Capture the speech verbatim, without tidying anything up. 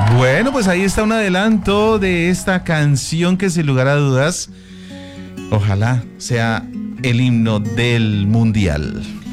Bueno, pues ahí está un adelanto de esta canción que sin lugar a dudas, ojalá sea el himno del mundial.